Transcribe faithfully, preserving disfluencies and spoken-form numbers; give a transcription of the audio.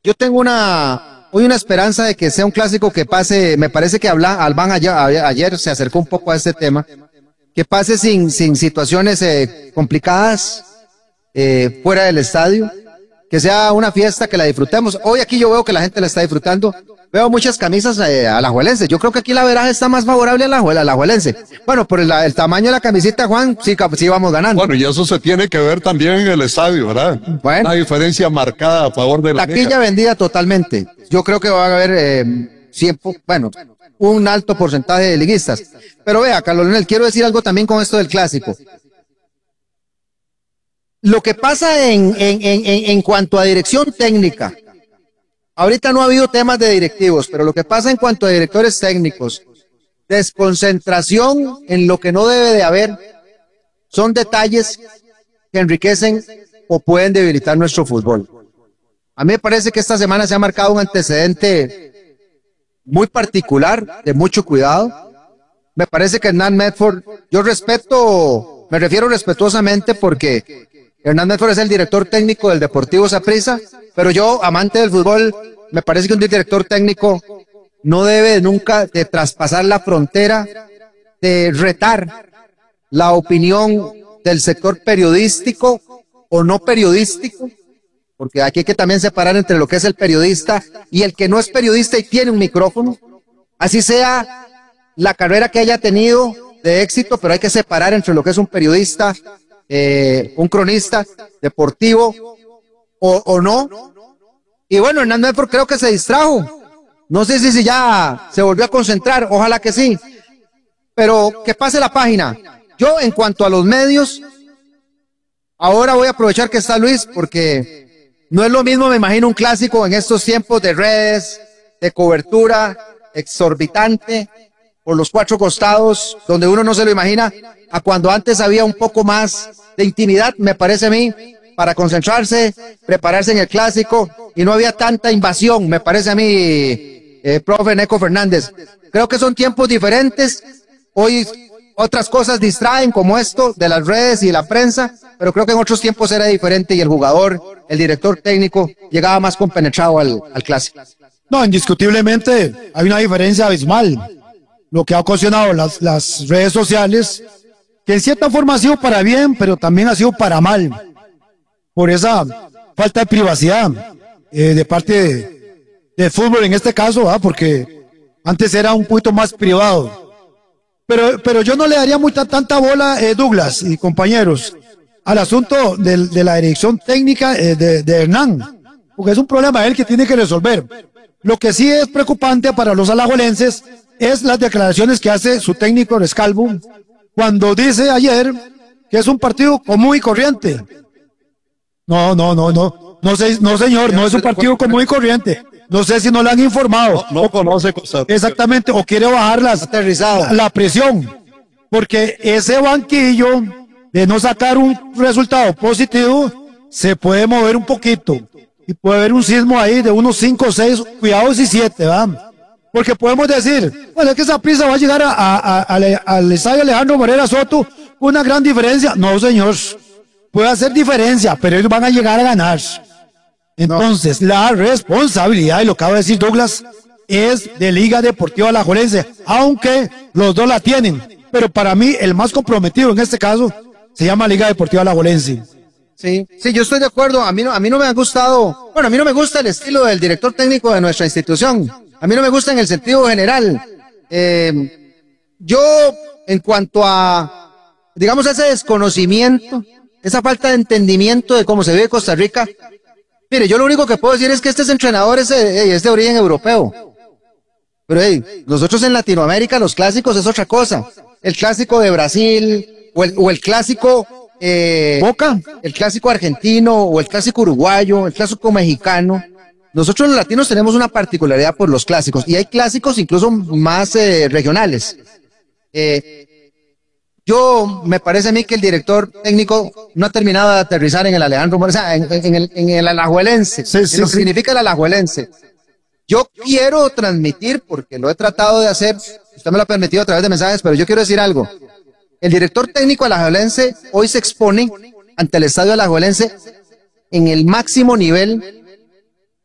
Yo tengo una, hoy una esperanza de que sea un clásico que pase, me parece que habla, Albán ayer, ayer se acercó un poco a este tema, que pase sin, sin situaciones eh, complicadas eh, fuera del estadio, que sea una fiesta que la disfrutemos. Hoy aquí yo veo que la gente la está disfrutando. Veo muchas camisas eh, alajuelenses. Yo creo que aquí la veraje está más favorable a la alajuelense. Bueno, por el, el tamaño de la camiseta, Juan, sí, sí vamos ganando. Bueno, y eso se tiene que ver también en el estadio, ¿verdad? Bueno. Una diferencia marcada a favor de la Taquilla vendida totalmente. Yo creo que va a haber eh, siempre, bueno, un alto porcentaje de liguistas. Pero vea, Carlos Leonel, quiero decir algo también con esto del clásico. Lo que pasa en, en, en, en cuanto a dirección técnica, ahorita no ha habido temas de directivos, pero lo que pasa en cuanto a directores técnicos, desconcentración en lo que no debe de haber, son detalles que enriquecen o pueden debilitar nuestro fútbol. A mí me parece que esta semana se ha marcado un antecedente muy particular, de mucho cuidado. Me parece que Hernán Medford, yo respeto, me refiero respetuosamente porque Hernán Medford es el director técnico del Deportivo Saprissa, pero yo, amante del fútbol, me parece que un director técnico no debe nunca de traspasar la frontera, de retar la opinión del sector periodístico o no periodístico, porque aquí hay que también separar entre lo que es el periodista y el que no es periodista y tiene un micrófono, así sea la carrera que haya tenido de éxito, pero hay que separar entre lo que es un periodista, eh, un cronista deportivo o, o no. Y bueno, Hernán Medford creo que se distrajo. No sé si, si ya se volvió a concentrar, ojalá que sí. Pero que pase la página. Yo, en cuanto a los medios, ahora voy a aprovechar que está Luis, porque no es lo mismo, me imagino, un clásico en estos tiempos de redes, de cobertura exorbitante, por los cuatro costados, donde uno no se lo imagina, a cuando antes había un poco más de intimidad, me parece a mí, para concentrarse, prepararse en el clásico, y no había tanta invasión, me parece a mí, eh, profe Neco Fernández. Creo que son tiempos diferentes. Hoy otras cosas distraen, como esto de las redes y la prensa, pero creo que en otros tiempos era diferente y el jugador, el director técnico, llegaba más compenetrado al, al clásico. No, indiscutiblemente hay una diferencia abismal. Lo que ha ocasionado las, las redes sociales, que en cierta forma ha sido para bien, pero también ha sido para mal, por esa falta de privacidad eh, de parte de, de fútbol en este caso, ¿ah? Porque antes era un poquito más privado. Pero, pero yo no le daría mucha tanta bola, eh, Douglas y compañeros, al asunto de, de la dirección técnica eh, de, de Hernán, porque es un problema él que tiene que resolver. Lo que sí es preocupante para los alajuelenses es las declaraciones que hace su técnico Rescalvo cuando dice ayer que es un partido común y corriente. No, no, no, no, no sé, no señor, no es un partido común y corriente. No sé si no le han informado. No, no conoce Costa Rica. Exactamente, o quiere bajar las, la, la presión, porque ese banquillo de no sacar un resultado positivo se puede mover un poquito y puede haber un sismo ahí de unos cinco, seis, cuidados y siete, ¿verdad? Porque podemos decir, bueno, es que Saprissa va a llegar a, a, a, al, al estadio Alejandro Morera Soto con una gran diferencia. No, señor, puede hacer diferencia, pero ellos van a llegar a ganar. Entonces, no. La responsabilidad, y lo acaba de decir Douglas, es de Liga Deportiva Alajuelense, aunque los dos la tienen. Pero para mí, el más comprometido en este caso se llama Liga Deportiva Alajuelense. Sí, sí, yo estoy de acuerdo. A mí no, a mí no me ha gustado, bueno, a mí no me gusta el estilo del director técnico de nuestra institución. A mí no me gusta en el sentido general. Eh, yo, en cuanto a, digamos, ese desconocimiento, esa falta de entendimiento de cómo se vive Costa Rica, mire, yo lo único que puedo decir es que este entrenador es, eh, es de origen europeo. Pero hey, nosotros en Latinoamérica, los clásicos es otra cosa. El clásico de Brasil, o el, o el clásico eh, Boca, el clásico argentino, o el clásico uruguayo, el clásico mexicano. Nosotros los latinos tenemos una particularidad por los clásicos, y hay clásicos incluso más eh, regionales. Eh, yo, me parece a mí que el director técnico no ha terminado de aterrizar en el Alejandro Morera, o sea, en, en, el, en el alajuelense, sí, sí, en lo que sí. significa el alajuelense. Yo quiero transmitir, porque lo he tratado de hacer, usted me lo ha permitido a través de mensajes, pero yo quiero decir algo. El director técnico alajuelense hoy se expone ante el estadio alajuelense en el máximo nivel